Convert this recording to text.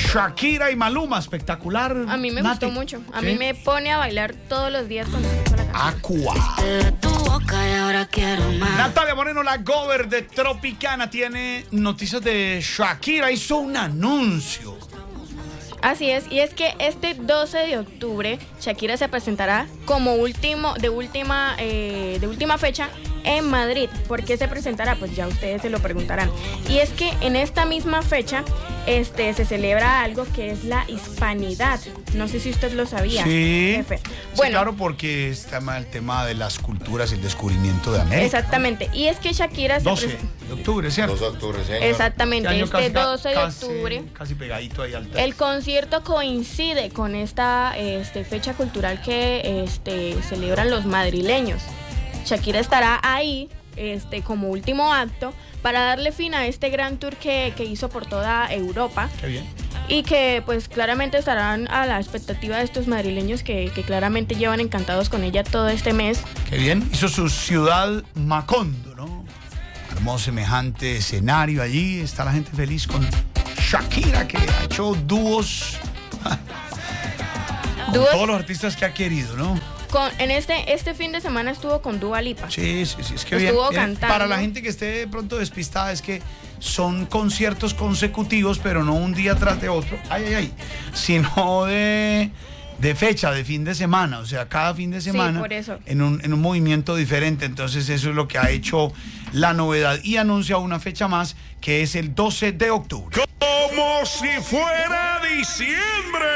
Shakira y Maluma, espectacular. A mí me Nati. gustó mucho. A ¿Sí? mí me pone a bailar todos los días cuando escucho la canción. Natalia Moreno, la cover de Tropicana, tiene noticias de Shakira. Hizo un anuncio. Así es, y es que este 12 de octubre Shakira se presentará como última fecha en Madrid. ¿Por qué se presentará? Pues ya ustedes se lo preguntarán. Y es que en esta misma fecha se celebra algo que es la hispanidad. No sé si usted lo sabía, Sí, jefe. sí, Bueno, claro, porque está el tema de las culturas y el descubrimiento de América. exactamente. Y es que Shakira 12 de octubre, ¿cierto? 2 de octubre, señor. Exactamente, Este año este 12 de octubre. Casi pegadito ahí al El concierto coincide con esta fecha cultural que celebran los madrileños. Shakira estará ahí como último acto para darle fin a este gran tour que hizo por toda Europa. Qué bien. Y que pues claramente estarán a la expectativa de estos madrileños que claramente llevan encantados con ella todo este mes. Qué bien. Hizo su ciudad Macondo, ¿no? Armó semejante escenario allí. Está la gente feliz con Shakira, que ha hecho dúos con Dúos. todos los artistas que ha querido, ¿no? En este fin de semana estuvo con Dua Lipa. Sí, es que bien. Estuvo cantando. Para la gente que esté de pronto despistada, es que son conciertos consecutivos, pero no un día tras de otro, sino de fecha, de fin de semana, o sea, cada fin de semana por eso. en un movimiento diferente. Entonces eso es lo que ha hecho la novedad y anuncia una fecha más, que es el 12 de octubre. Como si fuera diciembre.